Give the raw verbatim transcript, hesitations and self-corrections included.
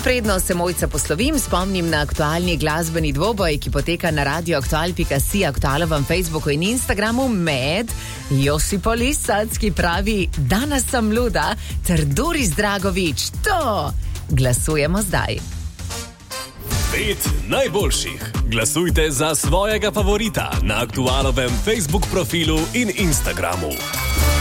Predno se Mojca poslovim, spomnim na aktualni glasbeni dvoboj, ki poteka na radio aktual pika si, aktualovem Facebooku in Instagramu med Josipo Lisac, ki pravi Danas sem luda, ter Doris Dragovič. To glasujemo zdaj. Pet najboljših. Glasujte za svojega favorita na aktualovem Facebook profilu in Instagramu.